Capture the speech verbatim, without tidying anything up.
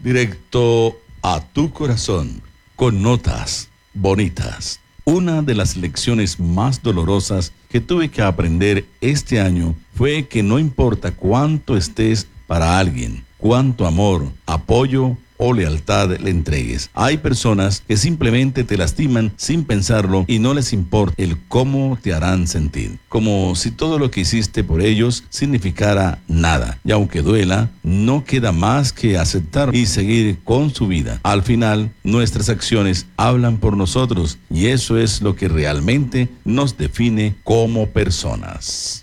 directo a tu corazón, con notas bonitas. Una de las lecciones más dolorosas que tuve que aprender este año fue que no importa cuánto estés para alguien, cuánto amor, apoyo o lealtad le entregues. Hay personas que simplemente te lastiman sin pensarlo y no les importa el cómo te harán sentir. Como si todo lo que hiciste por ellos significara nada. Y aunque duela, no queda más que aceptar y seguir con su vida. Al final, nuestras acciones hablan por nosotros y eso es lo que realmente nos define como personas.